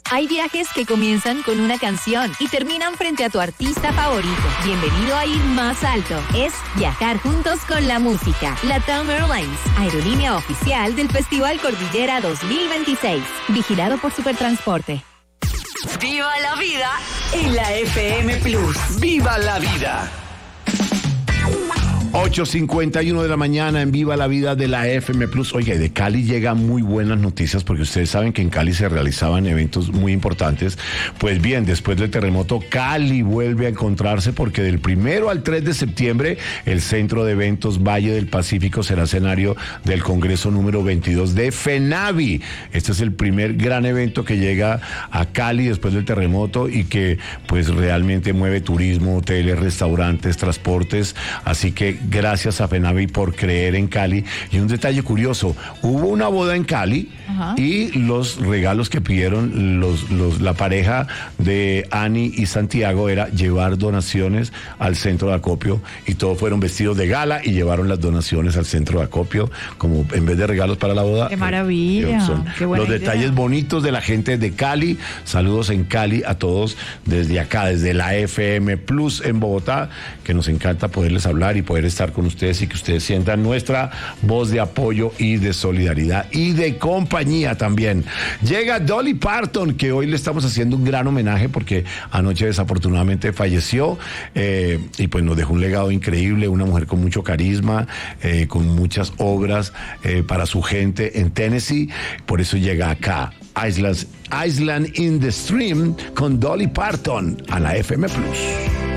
Hay viajes que comienzan con una canción y terminan frente a tu artista favorito. Bienvenido a ir más alto. Es viajar juntos con la música. LATAM Airlines, aerolínea oficial del Festival Cordillera 2026. Vigilado por Supertransporte. ¡Viva la vida en la FM Plus! ¡Viva la vida! 8:51 de la mañana en Viva la Vida de la FM Plus. Oiga, de Cali llegan muy buenas noticias porque ustedes saben que en Cali se realizaban eventos muy importantes. Pues bien, después del terremoto, Cali vuelve a encontrarse porque del 1 al 3 de septiembre el Centro de Eventos Valle del Pacífico será escenario del Congreso número 22 de FENAVI. Este es el primer gran evento que llega a Cali después del terremoto y que pues realmente mueve turismo, hoteles, restaurantes, transportes. Así que gracias a FENAVI por creer en Cali. Y un detalle curioso, hubo una boda en Cali. Ajá. Y los regalos que pidieron la pareja de Ani y Santiago era llevar donaciones al centro de acopio y todos fueron vestidos de gala y llevaron las donaciones al centro de acopio como en vez de regalos para la boda. ¡Qué maravilla! Son Qué buena los idea. Detalles bonitos de la gente de Cali. Saludos en Cali a todos desde acá, desde la FM Plus en Bogotá, que nos encanta poderles hablar y poder estar con ustedes y que ustedes sientan nuestra voz de apoyo y de solidaridad y de compañía también. Llega Dolly Parton, que hoy le estamos haciendo un gran homenaje porque anoche desafortunadamente falleció y pues nos dejó un legado increíble, una mujer con mucho carisma, con muchas obras para su gente en Tennessee. Por eso llega acá Island in the Stream con Dolly Parton a la FM Plus.